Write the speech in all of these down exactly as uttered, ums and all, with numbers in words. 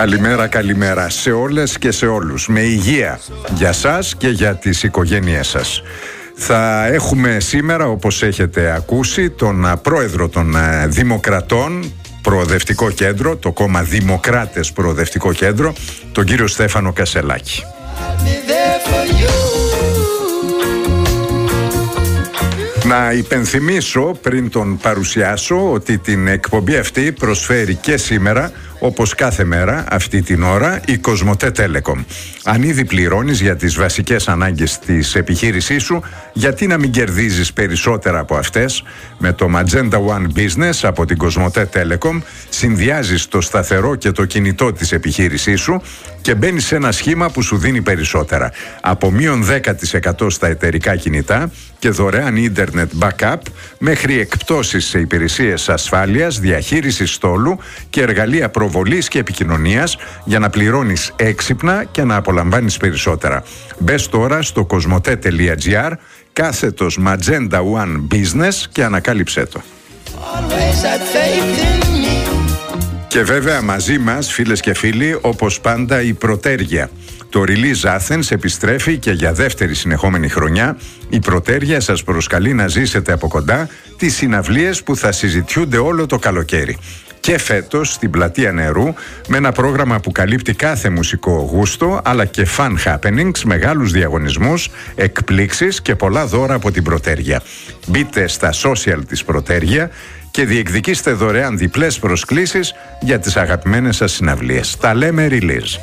Καλημέρα, καλημέρα σε όλες και σε όλους. Με υγεία για σας και για τις οικογένειές σας. Θα έχουμε σήμερα, όπως έχετε ακούσει, τον πρόεδρο των Δημοκρατών, Προοδευτικό Κέντρο, το κόμμα Δημοκράτες Προοδευτικό Κέντρο, τον κύριο Στέφανο Κασελάκη. Να υπενθυμίσω πριν τον παρουσιάσω ότι την εκπομπή αυτή προσφέρει και σήμερα, όπως κάθε μέρα αυτή την ώρα, η Κοσμοτέ Telecom. Αν ήδη πληρώνεις για τις βασικές ανάγκες της επιχείρησής σου, γιατί να μην κερδίζεις περισσότερα από αυτές? Με το Magenta One Business από την Κοσμοτέ Telecom συνδυάζεις το σταθερό και το κινητό της επιχείρησής σου και μπαίνεις σε ένα σχήμα που σου δίνει περισσότερα. Από μείον δέκα τοις εκατό στα εταιρικά κινητά και δωρεάν ίντερνετ backup μέχρι εκπτώσεις σε υπηρεσίες ασφάλειας, διαχείρισης στόλου και εργαλεία προβολής και επικοινωνίας για να πληρώνεις έξυπνα και να απολαμβάνεις περισσότερα. Μπες τώρα στο κοσμοτέ τελεία τζι άρ κάθετος Magenta One Business και ανακάλυψέ το. Και βέβαια μαζί μας, φίλες και φίλοι, όπως πάντα η Πρωτέργεια. Το Release Athens επιστρέφει και για δεύτερη συνεχόμενη χρονιά η Πρωτέργεια σας προσκαλεί να ζήσετε από κοντά τις συναυλίες που θα συζητιούνται όλο το καλοκαίρι. Και φέτος στην Πλατεία Νερού με ένα πρόγραμμα που καλύπτει κάθε μουσικό γούστο αλλά και fun happenings, μεγάλους διαγωνισμούς, εκπλήξεις και πολλά δώρα από την Πρωτέργεια. Μπείτε στα social της Πρωτέργεια και διεκδικήστε δωρεάν διπλές προσκλήσεις για τις αγαπημένες σας συναυλίες. Τα λέμε Release.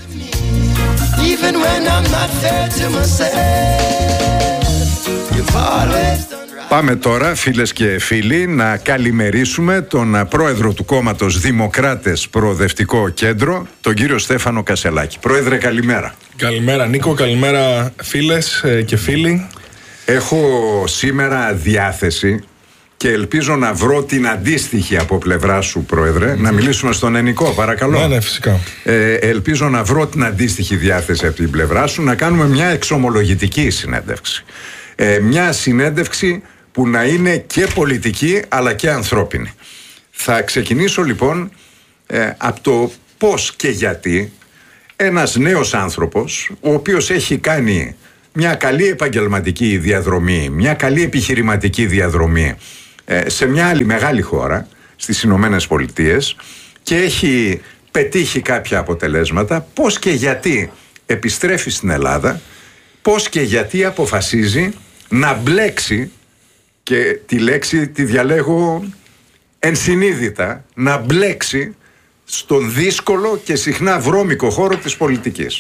Πάμε τώρα, φίλες και φίλοι, να καλημερίσουμε τον πρόεδρο του κόμματος Δημοκράτες Προοδευτικό Κέντρο, τον κύριο Στέφανο Κασελάκη. Πρόεδρε, καλημέρα. Καλημέρα Νίκο, καλημέρα φίλες και φίλοι. Έχω σήμερα διάθεση και ελπίζω να βρω την αντίστοιχη από πλευρά σου, Πρόεδρε. Mm-hmm. Να μιλήσουμε στον Ενικό, παρακαλώ. Ναι, ναι, φυσικά. Ε, ελπίζω να βρω την αντίστοιχη διάθεση από την πλευρά σου, να κάνουμε μια εξομολογητική συνέντευξη. Ε, μια συνέντευξη που να είναι και πολιτική αλλά και ανθρώπινη. Θα ξεκινήσω λοιπόν ε, από το πώς και γιατί ένας νέος άνθρωπος, ο οποίος έχει κάνει μια καλή επαγγελματική διαδρομή, μια καλή επιχειρηματική διαδρομή ε, σε μια άλλη μεγάλη χώρα, στις Ηνωμένες Πολιτείες, και έχει πετύχει κάποια αποτελέσματα, πώς και γιατί επιστρέφει στην Ελλάδα, πώς και γιατί αποφασίζει να μπλέξει, και τη λέξη τη διαλέγω ενσυνείδητα, να μπλέξει στον δύσκολο και συχνά βρώμικο χώρο της πολιτικής.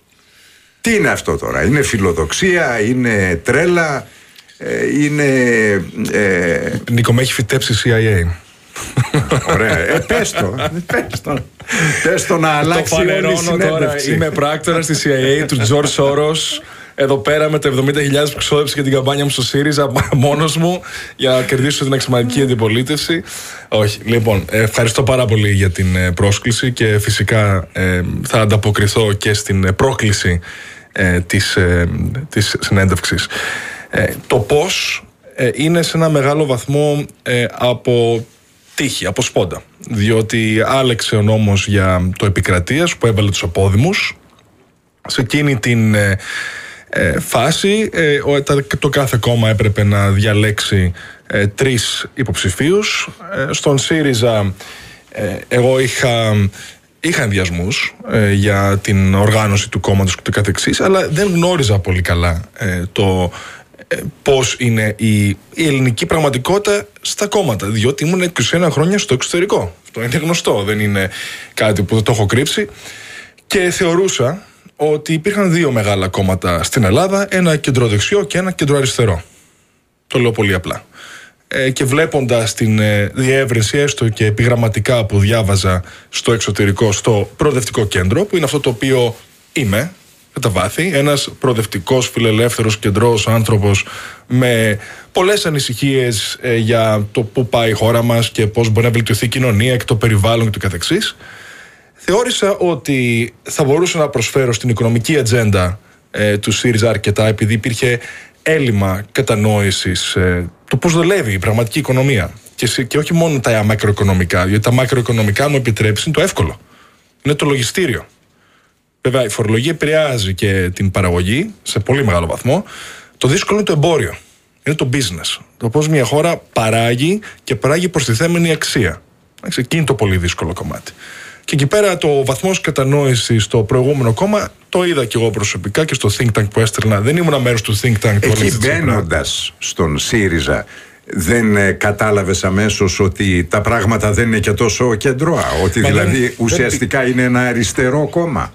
Τι είναι αυτό τώρα? Είναι φιλοδοξία, είναι τρέλα, ε, είναι... Ε... Νίκο, με έχει φυτέψει σι άι έι. Ωραία, ε, πες το, πες το, πες το να αλλάξει όλη η συνέντευξη. Τώρα, είμαι πράκτορας στη σι άι έι του George Soros. Εδώ πέρα με τα εβδομήντα χιλιάδες που ξόδεψε για την καμπάνια μου στο ΣΥΡΙΖΑ μόνος μου για να κερδίσω την αξιωματική αντιπολίτευση. Όχι, λοιπόν, ευχαριστώ πάρα πολύ για την πρόσκληση και φυσικά ε, θα ανταποκριθώ και στην πρόκληση ε, της, ε, της συνέντευξης. Ε, το πώς ε, είναι σε ένα μεγάλο βαθμό ε, από τύχη, από σπόντα. Διότι άλεξε ο νόμος για το επικρατείας που έβαλε τους απόδημους. Σε εκείνη την ε, ε, φάση ε, ο, τα, το κάθε κόμμα έπρεπε να διαλέξει ε, τρεις υποψηφίους. Ε, στον ΣΥΡΙΖΑ ε, εγώ είχα, είχα ενδιασμούς ε, για την οργάνωση του κόμματος και το καθεξής, αλλά δεν γνώριζα πολύ καλά ε, το ε, πώς είναι η, η ελληνική πραγματικότητα στα κόμματα, διότι ήμουν είκοσι ένα χρόνια στο εξωτερικό. Αυτό είναι γνωστό, δεν είναι κάτι που δεν το έχω κρύψει, και θεωρούσα ότι υπήρχαν δύο μεγάλα κόμματα στην Ελλάδα, ένα κεντροδεξιό και ένα κεντροαριστερό. Το λέω πολύ απλά. Ε, και βλέποντας την ε, διεύρυνση έστω και επιγραμματικά που διάβαζα στο εξωτερικό, στο Προοδευτικό Κέντρο, που είναι αυτό το οποίο είμαι κατά βάθη, ένας προοδευτικός, φιλελεύθερος, κεντρός άνθρωπος με πολλές ανησυχίες ε, για το πού πάει η χώρα μας και πώς μπορεί να βελτιωθεί η κοινωνία και το περιβάλλον και το καθεξής. Θεώρησα ότι θα μπορούσα να προσφέρω στην οικονομική ατζέντα ε, του ΣΥΡΙΖΑ αρκετά, επειδή υπήρχε έλλειμμα κατανόησης ε, το πώς δουλεύει η πραγματική οικονομία. Και, και όχι μόνο τα μακροοικονομικά, διότι τα μακροοικονομικά, μου επιτρέψει, είναι το εύκολο. είναι το λογιστήριο. Βέβαια, η φορολογία επηρεάζει και την παραγωγή σε πολύ μεγάλο βαθμό. Το δύσκολο είναι το εμπόριο. Είναι το business. Το πώς μια χώρα παράγει και παράγει προστιθέμενη αξία. Εκεί είναι το πολύ δύσκολο κομμάτι. Και εκεί πέρα το βαθμός κατανόησης στο προηγούμενο κόμμα το είδα και εγώ προσωπικά και στο think tank που έστελνα. Δεν ήμουν μέρος του think tank. Εκεί μπαίνοντας στον ΣΥΡΙΖΑ, δεν ε, κατάλαβες αμέσως ότι τα πράγματα δεν είναι και τόσο κεντρώα? Ότι Μα δηλαδή δεν, ουσιαστικά δεν... είναι ένα αριστερό κόμμα?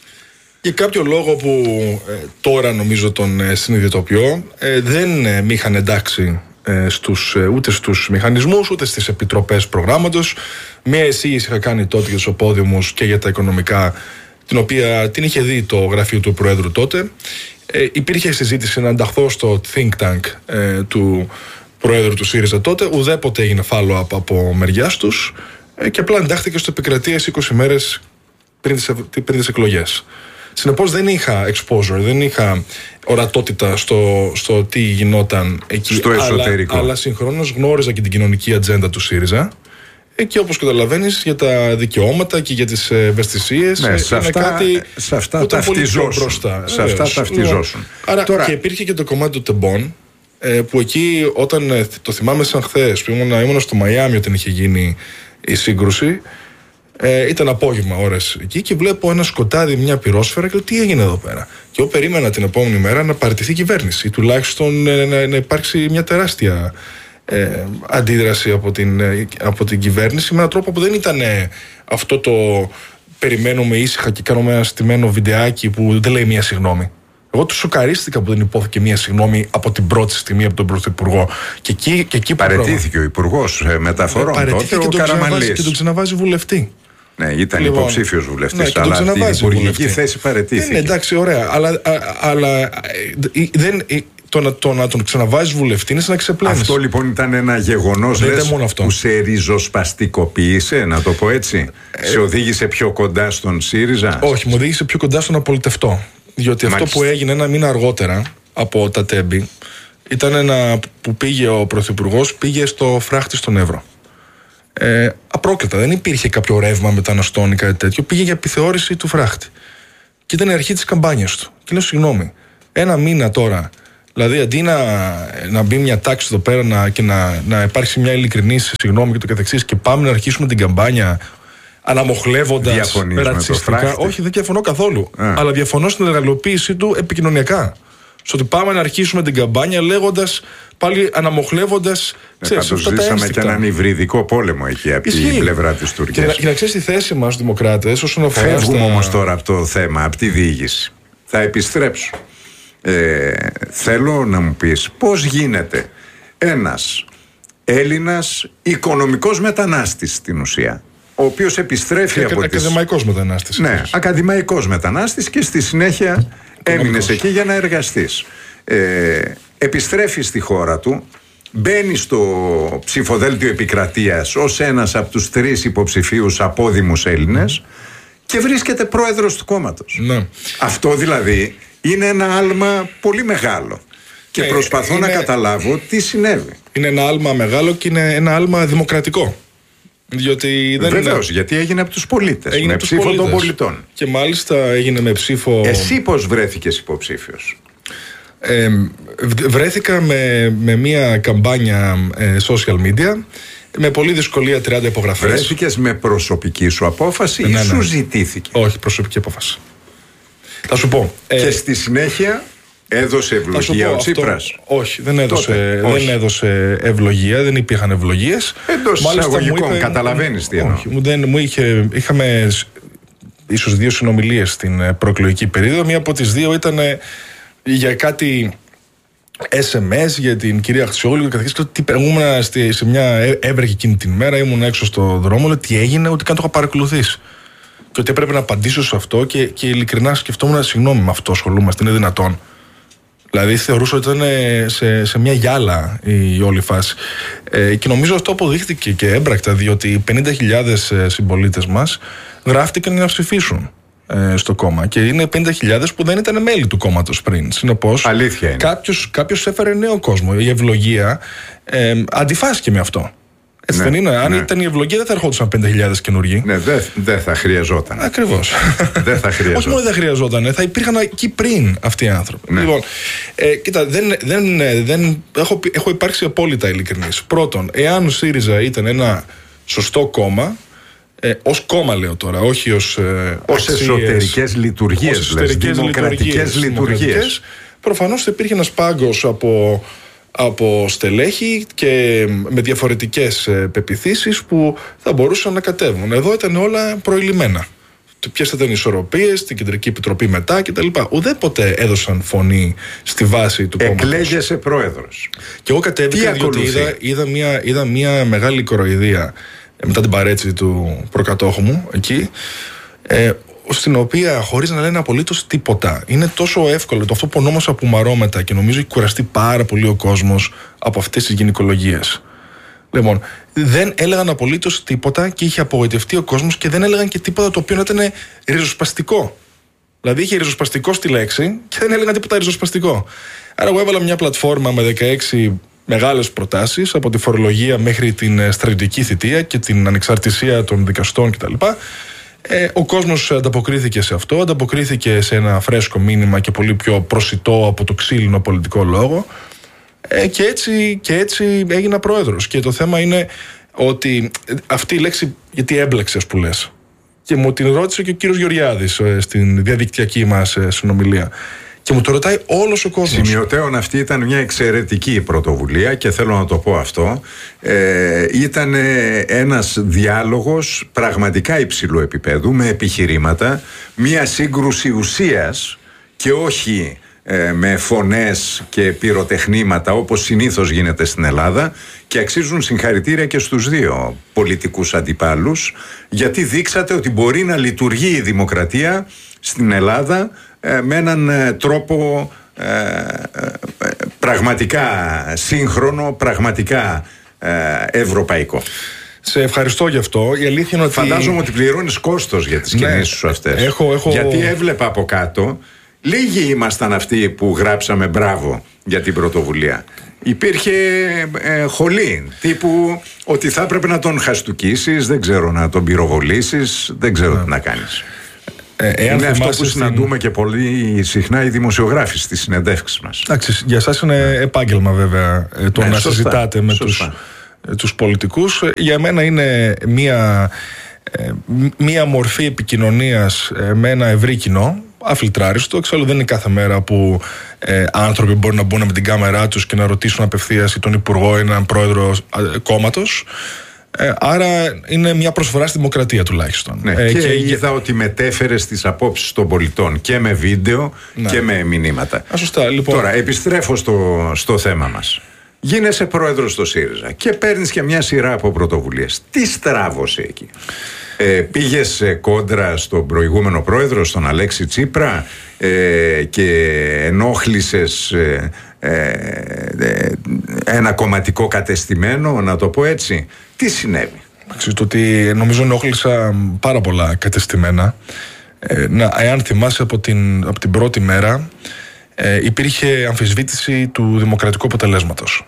Για κάποιο λόγο που ε, τώρα νομίζω τον ε, συνειδητοποιώ, ε, δεν ε, με είχαν εντάξει ε, στους, ε, ούτε στους μηχανισμούς ούτε στις επιτροπές προγράμματος. Μια εισήγηση είχα κάνει τότε για τους οπόδιουμους και για τα οικονομικά, την οποία την είχε δει το γραφείο του Προέδρου τότε. Ε, υπήρχε συζήτηση να ενταχθώ στο think tank ε, του Προέδρου του ΣΥΡΙΖΑ τότε. Ουδέποτε έγινε follow-up από μεριάς τους ε, και απλά εντάχθηκε στο επικρατείας είκοσι μέρες πριν τις, πριν τις εκλογές. Συνεπώς δεν είχα exposure, δεν είχα ορατότητα στο, στο τι γινόταν εκεί. Στο εσωτερικό. Αλλά, αλλά συγχρόνως γνώριζα και την κοινωνική ατζέντα του ΣΥΡΙΖΑ. Και όπως καταλαβαίνεις, για τα δικαιώματα και για τις ευαισθησίες, ναι, σε είναι αυτά, κάτι σε αυτά που ήταν πολύ πιο μπροστά. Σε αυτά ταυτιζόσουν. Άρα Τώρα... και υπήρχε και το κομμάτι του τεμπών, που εκεί όταν, το θυμάμαι σαν χθες, που ήμουν, ήμουν στο Μαϊάμι όταν είχε γίνει η σύγκρουση, ε, ήταν απόγευμα ώρες εκεί και βλέπω ένα σκοτάδι, μια πυρόσφαιρα και λέω τι έγινε εδώ πέρα. Και εγώ περίμενα την επόμενη μέρα να παραιτηθεί η κυβέρνηση, τουλάχιστον ε, να, να υπάρξει μια τεράστια Ε, αντίδραση από την, από την κυβέρνηση με έναν τρόπο που δεν ήταν ε, αυτό το περιμένουμε ήσυχα και κάνουμε ένα στημένο βιντεάκι που δεν λέει μία συγγνώμη. Εγώ του σοκαρίστηκα που δεν υπόθηκε μία συγγνώμη από την πρώτη στιγμή από τον Πρωθυπουργό. Και εκεί, και εκεί παραιτήθηκε ο Υπουργός Μεταφορών. Ε, παραιτήθηκε τότε, και, τον ξαναβάζει, και τον ξαναβάζει βουλευτή. Ναι, ήταν λοιπόν, υποψήφιος βουλευτής, ναι, αλλά την υπουργική βουλευτή. θέση παραιτήθηκε. Ναι, εντάξει, ωραία. Αλλά, α, αλλά δεν. Το να, το να τον ξαναβάζεις βουλευτή είναι σαν να ξεπλένεις. Αυτό λοιπόν ήταν ένα γεγονός που σε ριζοσπαστικοποίησε, να το πω έτσι. Ε, σε οδήγησε πιο κοντά στον ΣΥΡΙΖΑ? Όχι, μου οδήγησε πιο κοντά στον απολυτευτό. Διότι Μάλιστα. αυτό που έγινε ένα μήνα αργότερα από τα τέμπη ήταν ένα που πήγε ο Πρωθυπουργός, πήγε στο φράχτη στον Εύρο. Ε, απρόκλητα, δεν υπήρχε κάποιο ρεύμα μεταναστών ή κάτι τέτοιο. Πήγε για επιθεώρηση του φράχτη. Και ήταν η αρχή της καμπάνιας του. Και λέω συγγνώμη, ένα μήνα τώρα. Δηλαδή, αντί να, να μπει μια τάξη εδώ πέρα να, και να, να υπάρξει μια ειλικρινή συγγνώμη και το καθεξής, και πάμε να αρχίσουμε την καμπάνια αναμοχλεύοντας ρατσιστικά. Όχι, δεν διαφωνώ καθόλου. Α. Αλλά διαφωνώ στην εργαλειοποίησή του επικοινωνιακά. Στο ότι πάμε να αρχίσουμε την καμπάνια λέγοντας, πάλι αναμοχλεύοντας. Καταζήσαμε και έναν υβριδικό πόλεμο εκεί από Ισχύει. την πλευρά της Τουρκίας. Και, και να ξέρεις τη θέση μας, δημοκράτες, όσον αφορά. Φεύγουμε στα... όμως τώρα από το θέμα, από τη διοίκηση. Θα επιστρέψω. Ε, θέλω να μου πεις πώς γίνεται ένας Έλληνας οικονομικός μετανάστης στην ουσία, ο οποίος επιστρέφει και από τις... Ακαδημαϊκός μετανάστης. Ναι, ακαδημαϊκός μετανάστης και στη συνέχεια έμεινες εκεί για να εργαστείς. Ε, επιστρέφει στη χώρα του, μπαίνει στο ψηφοδέλτιο επικρατείας ως ένας από τους τρεις υποψηφίους απόδημους Έλληνες και βρίσκεται πρόεδρος του κόμματος. Ναι. Αυτό δηλαδή είναι ένα άλμα πολύ μεγάλο. Και ε, προσπαθώ είναι... να καταλάβω τι συνέβη. Είναι ένα άλμα μεγάλο και είναι ένα άλμα δημοκρατικό. Διότι δεν Βεβαίως, είναι... γιατί έγινε από τους πολίτες. Έγινε με ψήφο πολίτες. των πολιτών. Και μάλιστα έγινε με ψήφο. Εσύ πώς βρέθηκες υποψήφιος? Ε, βρέθηκα με, με μια καμπάνια ε, social media. Με πολύ δυσκολία τριάντα υπογραφές. Βρέθηκες με προσωπική σου απόφαση ναι, ή ναι. σου ζητήθηκε? Όχι, προσωπική απόφαση. Θα σου πω. Και ε, στη συνέχεια έδωσε ευλογία ο Τσίπρας? Αυτό, όχι, δεν έδωσε, Τότε, δεν όχι. έδωσε ευλογία, δεν υπήρχαν ευλογίες. Εντός εισαγωγικών, είπε, καταλαβαίνεις τι εννοώ. Όχι, μου, δεν, μου είχε, είχαμε ίσως δύο συνομιλίες στην προεκλογική περίοδο. Μία από τις δύο ήταν για κάτι ες εμ ες για την κυρία Χρυσόγλου και καθηγητή. Τι ήμουν σε μια έβρεχη εκείνη την μέρα, ήμουν έξω στο δρόμο, λέω τι έγινε, ότι καν το είχα παρακολουθήσει. Και ότι έπρεπε να απαντήσω σε αυτό και, και ειλικρινά σκεφτόμουν, συγγνώμη, με αυτό ασχολούμαστε, είναι δυνατόν? Δηλαδή θεωρούσα ότι ήταν σε, σε μια γυάλα η όλη φάση. Ε, και νομίζω αυτό αποδείχθηκε και έμπρακτα, διότι οι πενήντα χιλιάδες συμπολίτες μας γράφτηκαν για να ψηφίσουν ε, στο κόμμα. Και είναι πενήντα χιλιάδες που δεν ήταν μέλη του κόμματος πριν. Συνεπώς, κάποιος, κάποιος έφερε νέο κόσμο. Η ευλογία ε, αντιφάσκε με αυτό. Έτσι ναι, δεν είναι. Αν ναι. ήταν η ευλογία, δεν θα ερχόντουσαν πέντε χιλιάδες καινούργοι. Ναι, δεν δε θα χρειαζόταν. Ακριβώς. Δεν θα χρειαζόταν. Όχι μόνο δεν χρειαζόταν, θα υπήρχαν εκεί πριν αυτοί οι άνθρωποι. Ναι. Λοιπόν, ε, κοίτα, δεν, δεν, δεν, έχω, έχω υπάρξει απόλυτα ειλικρινής. Πρώτον, εάν ο ΣΥΡΙΖΑ ήταν ένα σωστό κόμμα, ε, ως κόμμα λέω τώρα, όχι ως, ε, ως εσωτερικές λειτουργίες, ως εσωτερικές δημοκρατικές λειτουργίες, προφανώς θα υπήρχε ένας πάγκος από. από στελέχη και με διαφορετικές πεποιθήσεις που θα μπορούσαν να κατέβουν. Εδώ ήταν όλα προηλημμένα. Ποιες ήταν οι ισορροπίες, την Κεντρική Επιτροπή μετά κτλ. Ουδέποτε έδωσαν φωνή στη βάση του κόμματος. Εκλέγεσαι πρόεδρος. Και εγώ κατέβηκα διότι είδα, είδα, μια, είδα μια μεγάλη κοροϊδία μετά την παρέτηση του προκατόχου μου εκεί, ε, στην οποία χωρίς να λένε απολύτως τίποτα. Είναι τόσο εύκολο το αυτό που ονόμασα πουμαρόμετα και νομίζω έχει κουραστεί πάρα πολύ ο κόσμος από αυτές τις γυναικολογίες. Λοιπόν, δεν έλεγαν απολύτως τίποτα και είχε απογοητευτεί ο κόσμος και δεν έλεγαν και τίποτα το οποίο να ήταν ριζοσπαστικό. Δηλαδή είχε ριζοσπαστικό στη λέξη και δεν έλεγαν τίποτα ριζοσπαστικό. Άρα εγώ έβαλα μια πλατφόρμα με δεκαέξι μεγάλες προτάσεις από τη φορολογία μέχρι την στρατιωτική θητεία και την ανεξαρτησία των δικαστών κτλ. Ε, ο κόσμος ανταποκρίθηκε σε αυτό, ανταποκρίθηκε σε ένα φρέσκο μήνυμα και πολύ πιο προσιτό από το ξύλινο πολιτικό λόγο, ε, και, έτσι, και έτσι έγινα πρόεδρος. Και το θέμα είναι ότι αυτή η λέξη, γιατί έμπλεξες που λες, και μου την ρώτησε και ο κύριος Γεωργιάδης ε, στην διαδικτυακή μας ε, συνομιλία. Και μου το ρωτάει όλος ο κόσμος. Σημειωτέων, αυτή ήταν μια εξαιρετική πρωτοβουλία και θέλω να το πω αυτό. Ε, ήταν ένας διάλογος πραγματικά υψηλού επίπεδου με επιχειρήματα, μια σύγκρουση ουσίας και όχι ε, με φωνές και πυροτεχνήματα όπως συνήθως γίνεται στην Ελλάδα, και αξίζουν συγχαρητήρια και στους δύο πολιτικούς αντιπάλους, γιατί δείξατε ότι μπορεί να λειτουργεί η δημοκρατία στην Ελλάδα με έναν τρόπο ε, ε, πραγματικά σύγχρονο, πραγματικά ε, ευρωπαϊκό. Σε ευχαριστώ γι' αυτό. Η αλήθεια είναι ότι... Φαντάζομαι ότι πληρώνεις κόστος για τις ναι, κινήσεις σου αυτές. Έχω, έχω... Γιατί έβλεπα από κάτω, λίγοι ήμασταν αυτοί που γράψαμε μπράβο για την πρωτοβουλία. Υπήρχε ε, χολή, τύπου ότι θα έπρεπε να τον χαστουκίσεις, δεν ξέρω, να τον πυροβολήσεις, δεν ξέρω ναι. τι να κάνεις. Ε, είναι αυτό που συναντούμε στην... και πολύ συχνά οι δημοσιογράφοι στις συνεντεύξεις μας. Εντάξει, για εσάς είναι ναι. επάγγελμα βέβαια το ναι, να σωστά, συζητάτε με τους, τους πολιτικούς. Για μένα είναι μία, μία μορφή επικοινωνίας με ένα ευρύ κοινό, αφιλτράριστο. Εξάλλου δεν είναι κάθε μέρα που ε, άνθρωποι μπορούν να μπουν με την κάμερά τους και να ρωτήσουν απευθείας τον υπουργό ή έναν πρόεδρο κόμματος. Ε, άρα είναι μια προσφορά στη δημοκρατία τουλάχιστον. Ναι, ε, και, και είδα ότι μετέφερες τις απόψεις των πολιτών και με βίντεο ναι. και με μηνύματα. Α, σωστά, λοιπόν. Τώρα επιστρέφω στο, στο θέμα μας. Γίνεσαι πρόεδρος στο ΣΥΡΙΖΑ και παίρνεις και μια σειρά από πρωτοβουλίες. Τι στράβωσε εκεί? Ε, πήγες κόντρα στον προηγούμενο πρόεδρο, στον Αλέξη Τσίπρα, ε, και ενόχλησες ε, ε, ένα κομματικό κατεστημένο, να το πω έτσι. Τι συνέβη? Ξέρετε ότι νομίζω ενόχλησα πάρα πολλά κατεστημένα. Ε, να, εάν θυμάσαι από την, από την πρώτη μέρα ε, υπήρχε αμφισβήτηση του δημοκρατικού αποτελέσματος.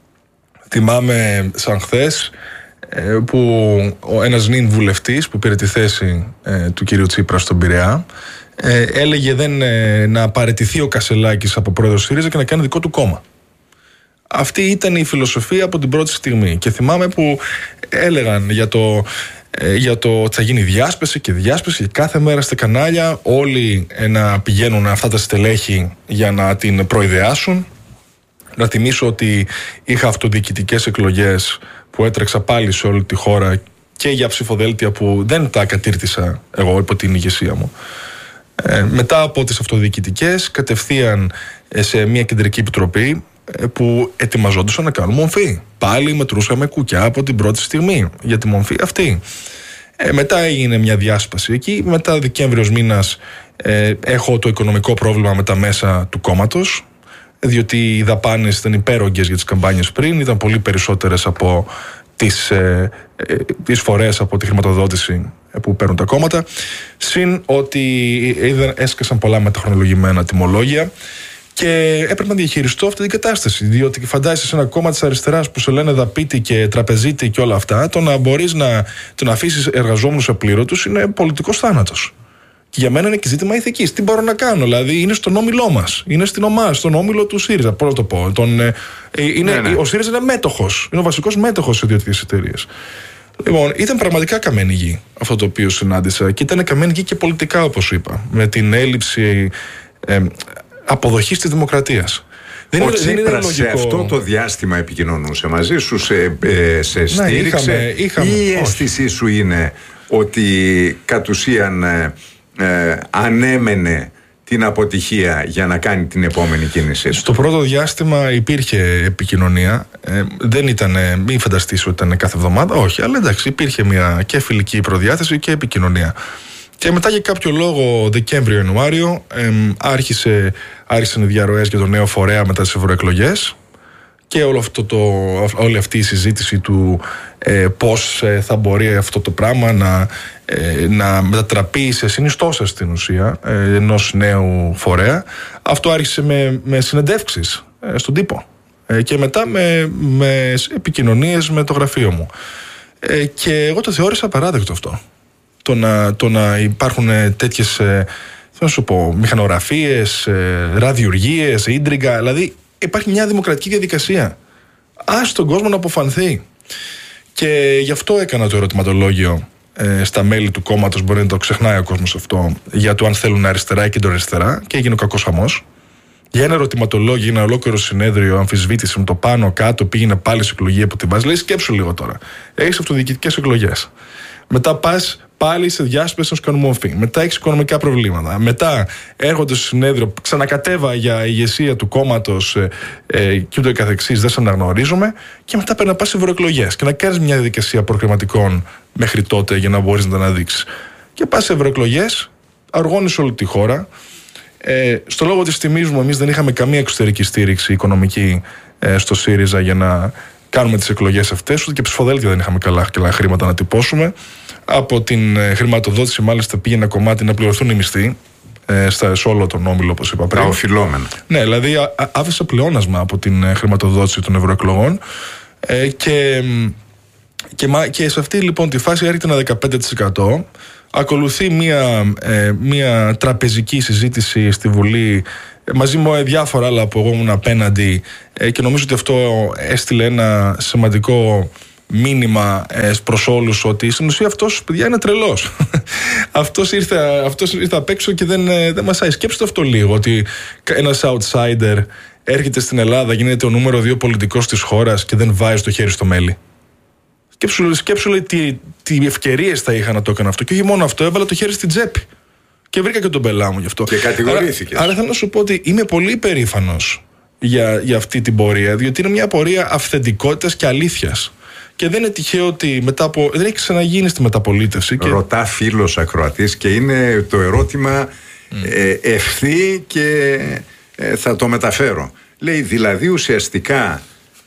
Θυμάμαι σαν χθες ε, που ο ένας νυν βουλευτής που πήρε τη θέση ε, του κυρίου Τσίπρα στον Πειραιά ε, έλεγε δεν, ε, να παραιτηθεί ο Κασελάκης από πρόεδρος ΣΥΡΙΖΑ και να κάνει δικό του κόμμα. Αυτή ήταν η φιλοσοφία από την πρώτη στιγμή. Και θυμάμαι που έλεγαν για το, ε, για το ότι θα γίνει διάσπαση και διάσπαση, και κάθε μέρα στα κανάλια όλοι ε, να πηγαίνουν αυτά τα στελέχη για να την προειδεάσουν. Να θυμίσω ότι είχα αυτοδιοικητικές εκλογές που έτρεξα πάλι σε όλη τη χώρα και για ψηφοδέλτια που δεν τα κατήρτισα εγώ υπό την ηγεσία μου. Ε, μετά από τις αυτοδιοικητικές κατευθείαν σε μια κεντρική επιτροπή που ετοιμαζόντουσαν να κάνουν μορφή. Πάλι μετρούσαμε κουκιά από την πρώτη στιγμή για τη μορφή αυτή. Ε, μετά έγινε μια διάσπαση εκεί. Μετά Δεκέμβριος μήνας ε, έχω το οικονομικό πρόβλημα με τα μέσα του κόμματος, διότι οι δαπάνες ήταν υπέρογγες για τις καμπάνιες πριν, ήταν πολύ περισσότερες από τις ε, ε, εισφορές από τη χρηματοδότηση που παίρνουν τα κόμματα. Συν ότι έσκασαν πολλά μεταχρονολογημένα τιμολόγια. Και έπρεπε να διαχειριστώ αυτή την κατάσταση. Διότι φαντάζεσαι σε ένα κόμμα της αριστεράς που σε λένε δαπίτη και τραπεζίτη και όλα αυτά, το να μπορείς να, το να αφήσεις εργαζόμενους απλήρωτους είναι πολιτικός θάνατος. Και για μένα είναι και ζήτημα ηθικής. Τι μπορώ να κάνω, δηλαδή είναι στον όμιλό μας, είναι στην ομάδα, στον όμιλο του ΣΥΡΙΖΑ. Πώς να το πω. Τον, ε, είναι, ναι, ναι. Ο ΣΥΡΙΖΑ είναι μέτοχος, είναι ο βασικός μέτοχος σε ιδιωτικές εταιρείες. Λοιπόν, ήταν πραγματικά καμένη γη αυτό το οποίο συνάντησα και ήταν καμένη γη και πολιτικά, όπως είπα, με την έλλειψη ε, αποδοχής της δημοκρατίας. Δεν ο είναι, Τσίπρας δεν είναι σε αυτό το διάστημα επικοινωνούσε μαζί σου, σε, ε, σε στήριξε, ναι, είχαμε, είχαμε, ή η αίσθησή σου είναι ότι κατ' ουσίαν ε, ε, ανέμενε την αποτυχία για να κάνει την επόμενη κίνηση? Στο πρώτο διάστημα υπήρχε επικοινωνία. Ε, δεν ήταν, μην φανταστείς ότι ήταν κάθε εβδομάδα, όχι, αλλά εντάξει, υπήρχε μια και φιλική προδιάθεση και επικοινωνία. Και μετά για κάποιο λόγο, Δεκέμβριο-Ιανουάριο, ε, άρχισε, άρχισαν οι διαρροές για το νέο φορέα μετά τις ευρωεκλογές. Και όλο αυτό το, όλη αυτή η συζήτηση του ε, πώς ε, θα μπορεί αυτό το πράγμα να, ε, να μετατραπεί σε συνιστώσεις στην ουσία ε, ενός νέου φορέα. Αυτό άρχισε με, με συνεντεύξεις ε, στον τύπο ε, και μετά με, με επικοινωνίες με το γραφείο μου. Ε, και εγώ το θεώρησα απαράδεκτο αυτό. Το να, το να υπάρχουν τέτοιες, ε, θα σου πω, μηχανογραφίες, ε, ραδιουργίες, ίντριγκα, δηλαδή υπάρχει μια δημοκρατική διαδικασία. Ας τον κόσμο να αποφανθεί. Και γι' αυτό έκανα το ερωτηματολόγιο ε, στα μέλη του κόμματος, μπορεί να το ξεχνάει ο κόσμος αυτό, για το αν θέλουν αριστερά ή κεντροαριστερά, και έγινε ο κακός χαμός. Για ένα ερωτηματολόγιο, ένα ολόκληρο συνέδριο, αμφισβήτηση με το πάνω κάτω, πήγαινε πάλι σε εκλογή από την βάση. Λέει, σκέψου λίγο τώρα. Έχεις αυτοδιοικητικές εκλογές. Μετά πας πάλι σε διάσπαση να σου κάνουν μορφή. Μετά έχεις οικονομικά προβλήματα. Μετά έρχονται στο συνέδριο, ξανακατέβα για ηγεσία του κόμματος ε, ε, και ούτω καθεξής, δεν σε αναγνωρίζουμε. Και μετά πρέπει να πας σε ευρωεκλογές και να κάνεις μια διαδικασία προκριματικών μέχρι τότε για να μπορείς να τα αναδείξεις. Και πας σε ευρωεκλογές, αργώνεις όλη τη χώρα. Ε, στο λόγο της τιμής μου, εμείς δεν είχαμε καμία εξωτερική στήριξη οικονομική ε, στο ΣΥΡΙΖΑ για να κάνουμε τις εκλογές αυτές, ούτε και ψηφοδέλτια δεν είχαμε καλά, καλά χρήματα να τυπώσουμε. Από την ε, χρηματοδότηση, μάλιστα, πήγε ένα κομμάτι να πληρωθούν οι μισθοί ε, στα, σε όλο τον όμιλο, όπως είπα πριν. Τα οφειλόμενα. Ναι, δηλαδή α, α, άφησα πλεόνασμα από την ε, χρηματοδότηση των ευρωεκλογών ε, και, και, και σε αυτή λοιπόν τη φάση έρχεται ένα δεκαπέντε τοις εκατό. Ακολουθεί μια, ε, μια τραπεζική συζήτηση στη Βουλή μαζί με διάφορα άλλα που εγώ ήμουν απέναντι ε, και νομίζω ότι αυτό έστειλε ένα σημαντικό μήνυμα ε, προς όλους ότι στην ουσία αυτός, παιδιά, είναι τρελός. αυτός, ήρθε, αυτός ήρθε απ' έξω και δεν, δεν μασάει. Σκέψτε αυτό λίγο, ότι ένας outsider έρχεται στην Ελλάδα, γίνεται ο νούμερο δύο πολιτικός της χώρας και δεν βάζει το χέρι στο μέλι. Σκέψου, σκέψου λέει, τι, τι ευκαιρίες θα είχα να το έκανα αυτό. Και όχι μόνο αυτό, έβαλα το χέρι στην τσέπη. Και βρήκα και τον πελά μου γι' αυτό. Και κατηγορήθηκες. Άρα, άρα θέλω να σου πω ότι είμαι πολύ περήφανος για, για αυτή την πορεία, διότι είναι μια πορεία αυθεντικότητας και αλήθειας. Και δεν είναι τυχαίο ότι μετά από. Δεν έχει ξαναγίνει στη μεταπολίτευση. Και... Ρωτά φίλος ακροατής και είναι το ερώτημα mm. ε, ευθύ και ε, θα το μεταφέρω. Λέει, δηλαδή ουσιαστικά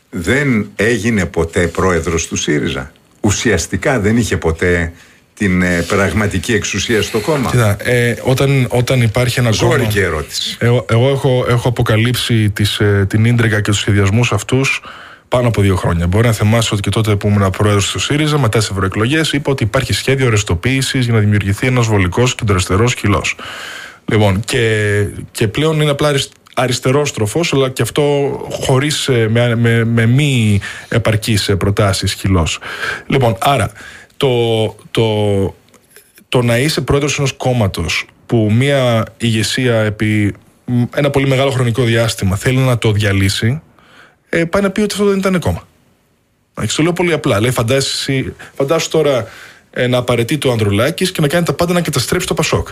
δεν έγινε ποτέ πρόεδρος του ΣΥΡΙΖΑ. Ουσιαστικά δεν είχε ποτέ την ε, πραγματική εξουσία στο κόμμα. Κοίτα, ε, όταν, όταν υπάρχει ένα κόμμα. Ζώρικη ερώτηση. Εγώ, εγώ έχω, έχω αποκαλύψει τις, ε, την ίντριγκα και τους σχεδιασμούς αυτούς πάνω από δύο χρόνια. Μπορεί να θυμάσαι ότι και τότε που ήμουν πρόεδρος του ΣΥΡΙΖΑ, μετά τις ευρωεκλογές, είπα ότι υπάρχει σχέδιο ρευστοποίησης για να δημιουργηθεί ένας βολικός κεντροαριστερός χυλός. Λοιπόν, και, και πλέον είναι απλά αριστερόστροφος, αλλά και αυτό χωρίς με, με, με μη επαρκείς προτάσεις χυλός. Λοιπόν, άρα το, το, το να είσαι πρόεδρος ενός κόμματος που μια ηγεσία επί ένα πολύ μεγάλο χρονικό διάστημα θέλει να το διαλύσει, ε, πάει να πει ότι αυτό δεν ήταν κόμμα. Το λέω πολύ απλά. Λέει, φαντάσου, φαντάσου τώρα ε, να απαραίτει το Ανδρουλάκης και να κάνει τα πάντα να καταστρέψει το Πασόκ.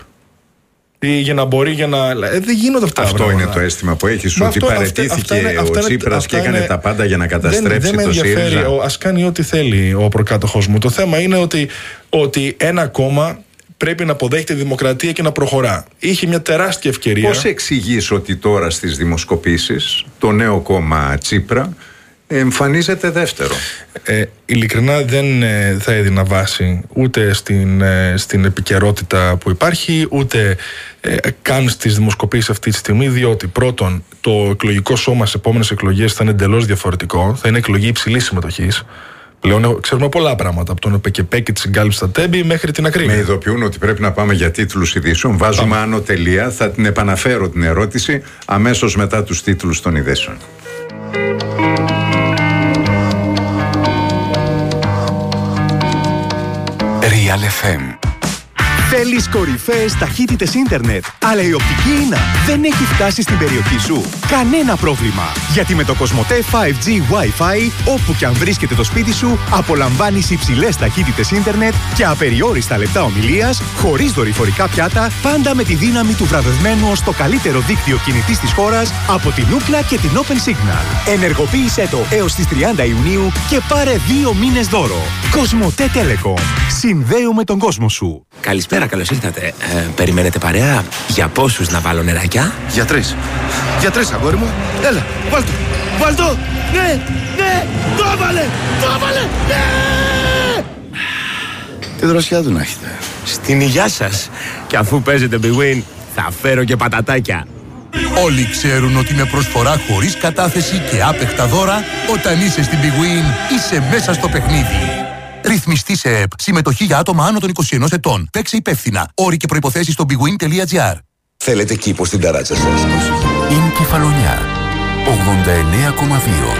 Ή για να μπορεί, για να. Ε, δεν γίνονται αυτά. Αυτό πράγματα. Είναι το αίσθημα που έχεις, ότι αυτό, παραιτήθηκε αυτά, αυτά είναι, ο Τσίπρας και έκανε είναι, τα πάντα για να καταστρέψει δεν, δεν το ΣΥΡΙΖΑ. Ας κάνει ό,τι θέλει ο προκάτοχος μου. Το θέμα είναι ότι, ότι ένα κόμμα πρέπει να αποδέχεται δημοκρατία και να προχωρά. Είχε μια τεράστια ευκαιρία. Πώς εξηγείς ότι τώρα στις δημοσκοπήσεις το νέο κόμμα Τσίπρα εμφανίζεται δεύτερο. Ε, ειλικρινά δεν ε, θα έδινα βάση ούτε στην, ε, στην επικαιρότητα που υπάρχει, ούτε ε, καν στις δημοσκοπήσεις αυτή τη στιγμή, διότι πρώτον το εκλογικό σώμα σε επόμενες εκλογές θα είναι εντελώς διαφορετικό, θα είναι εκλογή υψηλής συμμετοχής. Πλέον ξέρουμε πολλά πράγματα, από τον ΕΠΕΚΕΠΕ και τη συγκάλυψη στα Τέμπη μέχρι την ακρίβεια. Με ειδοποιούν ότι πρέπει να πάμε για τίτλους ειδήσεων. Βάζουμε άνω τελεία. Θα την επαναφέρω την ερώτηση αμέσως μετά τους τίτλους των ειδήσεων. Real εφ εμ. Θέλεις κορυφαίες ταχύτητες ίντερνετ, αλλά η οπτική ίνα δεν έχει φτάσει στην περιοχή σου? Κανένα πρόβλημα, γιατί με το Κοσμοτέ φάιβ τζι Wi-Fi, όπου και αν βρίσκεται το σπίτι σου, απολαμβάνεις υψηλές ταχύτητες ίντερνετ και απεριόριστα λεπτά ομιλίας, χωρίς δορυφορικά πιάτα, πάντα με τη δύναμη του βραβευμένου ως το καλύτερο δίκτυο κινητής της χώρας από την Ookla και την Open Signal. Ενεργοποίησέ το έως τις τριάντα Ιουνίου και πάρε δύο μήνες δώρο. Κοσμοτέ Telecom. Συνδέουμε τον κόσμο σου. Καλησπέρα, καλώς ήρθατε. Ε, περιμένετε παρέα? Για πόσους να βάλω νεράκια? Για τρεις. Για τρεις, αγόρι μου. Έλα, βάλ' το. Βάλ' το. Ναι, ναι, το έβαλε, το έβαλε, ναι. Τι δροσιά του να έχετε. Στην υγειά σας. Και αφού παίζετε Big Win, θα φέρω και πατατάκια. Όλοι ξέρουν ότι με προσφορά χωρίς κατάθεση και άπεχτα δώρα, όταν είσαι στην Big Win, είσαι μέσα στο παιχνίδι. Ρυθμιστή σε ΕΠ. Συμμετοχή για άτομα άνω των είκοσι ενός ετών. Παίξε υπεύθυνα. Όροι και προϋποθέσεις στο bigwin τελεία gr. Θέλετε κήπο στην ταράτσα σας? Είναι Κεφαλονιά. ογδόντα εννέα κόμμα δύο.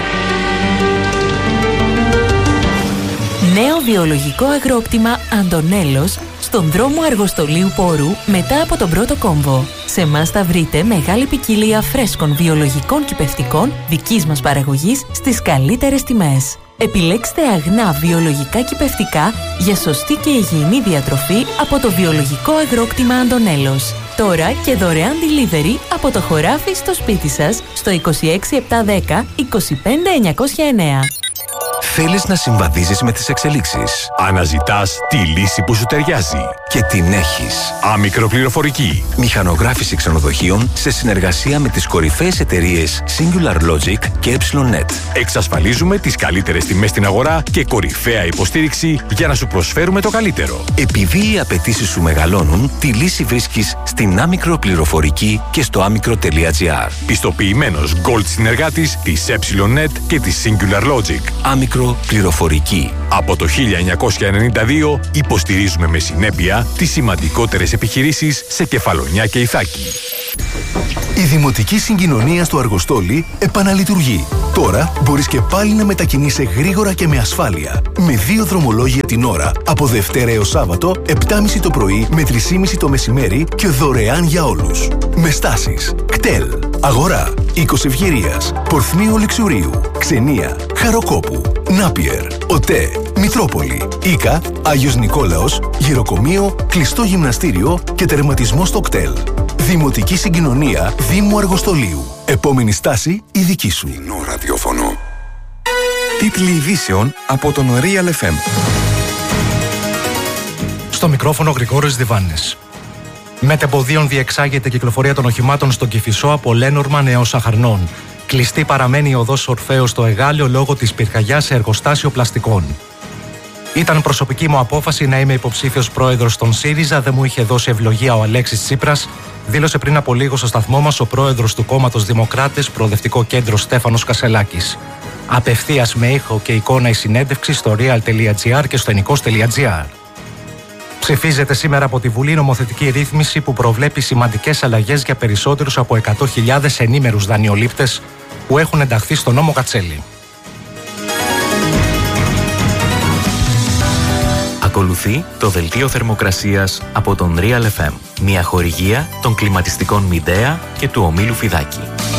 Νέο βιολογικό αγρόκτημα Αντωνέλος στον δρόμο Αργοστολίου Πόρου μετά από τον πρώτο κόμβο. Σε εμάς θα βρείτε μεγάλη ποικιλία φρέσκων βιολογικών κυπευτικών δικής μας παραγωγής στις καλύτερες τιμές. Επιλέξτε αγνά βιολογικά κυπευτικά για σωστή και υγιεινή διατροφή από το βιολογικό αγρόκτημα Αντωνέλος. Τώρα και δωρεάν delivery από το χωράφι στο σπίτι σας στο είκοσι έξι επτακόσια δέκα είκοσι πέντε εννιακόσια εννέα. Θέλεις να συμβαδίζεις με τις εξελίξεις. Αναζητάς τη λύση που σου ταιριάζει. Και την έχεις. Άμικρο πληροφορική. Μηχανογράφηση ξενοδοχείων σε συνεργασία με τις κορυφαίες εταιρείες Singular Logic και EpsilonNet. Εξασφαλίζουμε τις καλύτερες τιμές στην αγορά και κορυφαία υποστήριξη για να σου προσφέρουμε το καλύτερο. Επειδή οι απαιτήσεις σου μεγαλώνουν, τη λύση βρίσκεις στην Άμικρο πληροφορική και στο άμικρο τελεία gr. Πιστοποιημένος Gold συνεργάτης της EpsilonNet και της Singular Logic. Άμικρο πληροφορική. Από το χίλια εννιακόσια ενενήντα δύο υποστηρίζουμε με συνέπεια τις σημαντικότερες επιχειρήσεις σε Κεφαλονιά και Ιθάκη. Η Δημοτική Συγκοινωνία στο Αργοστόλι επαναλειτουργεί. Τώρα μπορείς και πάλι να μετακινείσαι γρήγορα και με ασφάλεια. Με δύο δρομολόγια την ώρα, από Δευτέρα έως Σάββατο, επτά και μισή το πρωί με τρεις και μισή το μεσημέρι και δωρεάν για όλους. Με στάσεις Κτέλ, Αγορά, Οίκος Ευγερίας, Πορθμίου Λεξουρίου, Ξενία, Χαροκόπου, Νάπιερ, ΟΤΕ, Μητρόπολη, Ίκα, Άγιος Νικόλαος, Γεροκομείο, Κλειστό Γυμναστήριο και τερματισμό στο Κτέλ. Δημοτική Συγκοινωνία Δήμου Αργοστολίου. Επόμενη στάση η δική σου. Φθηνό ραδιόφωνο. Τίτλοι ειδήσεων από τον Real εφ εμ. Στο μικρόφωνο Γρηγόρης Διβάνης. Μετεμποδίων διεξάγεται κυκλοφορία των οχημάτων στον Κηφισό από Λένοργμα έως Αχαρνών. Κλειστή παραμένει η οδός Ορφέως στο Εγάλιο λόγω της πυρκαγιάς σε εργοστάσιο πλαστικών. Ήταν προσωπική μου απόφαση να είμαι υποψήφιος πρόεδρος των ΣΥΡΙΖΑ, δεν μου είχε δώσει ευλογία ο Αλέξης Τσίπρας, δήλωσε πριν από λίγο στο σταθμό μας ο πρόεδρος του κόμματος Δημοκράτες Προοδευτικό Κέντρο Στέφανος Κασελάκης. Απευθείας με ήχο και εικόνα η συνέντευξη στο real τελεία gr και στο ενικός τελεία gr. Ψηφίζεται σήμερα από τη Βουλή νομοθετική ρύθμιση που προβλέπει σημαντικές αλλαγές για περισσότερους από εκατό χιλιάδες ενήμερους δανειολήπτες που έχουν ενταχθεί στο νόμο Κατσέλη. Ακολουθεί το δελτίο θερμοκρασίας από τον Real εφ εμ, μια χορηγία των κλιματιστικών Μιντέα και του ομίλου Φιδάκη.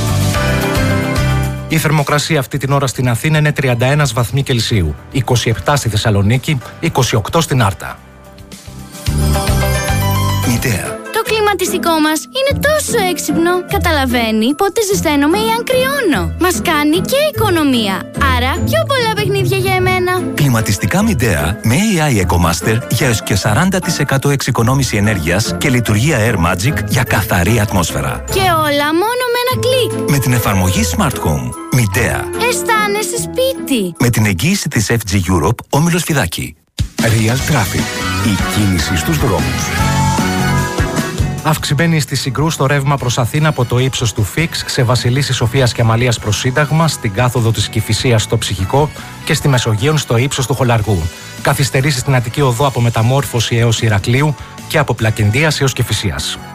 Η θερμοκρασία αυτή την ώρα στην Αθήνα είναι τριάντα ένα βαθμοί Κελσίου, είκοσι επτά στη Θεσσαλονίκη, είκοσι οκτώ στην Άρτα. Μιντέα. Το Το κλιματιστικό μας είναι τόσο έξυπνο. Καταλαβαίνει πότε ζεσταίνομαι ή αν κρυώνω. Μας κάνει και οικονομία. Άρα πιο πολλά παιχνίδια για εμένα. Κλιματιστικά Midea με έι άι EcoMaster για έως και σαράντα τοις εκατό εξοικονόμηση ενέργειας και λειτουργία Air Magic για καθαρή ατμόσφαιρα. Και όλα μόνο με ένα κλικ. Με την εφαρμογή Smart Home. Midea. Αισθάνεσαι σπίτι. Με την εγγύηση της εφ τζι Europe, Όμιλος Φιδάκη. Real Traffic. Η κίνηση στους δρόμους. Αυξημένη στη Συγκρού στο ρεύμα προς Αθήνα από το ύψος του Φίξ σε Βασιλίσσης Σοφίας και Αμαλίας προς Σύνταγμα, στην κάθοδο της Κηφισίας στο Ψυχικό και στη Μεσογείων στο ύψος του Χολαργού. Καθυστερήσεις στην Αττική Οδό από Μεταμόρφωση έως Ηρακλείου και από Πλακεντίας έως Κηφισίας.